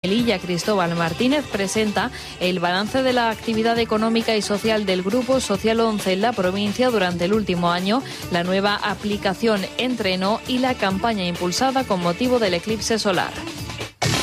Melilla, Cristóbal Martínez, presenta el balance de la actividad económica y social del Grupo Social 11 en la provincia durante el último año, la nueva aplicación Entreno y la campaña impulsada con motivo del eclipse solar.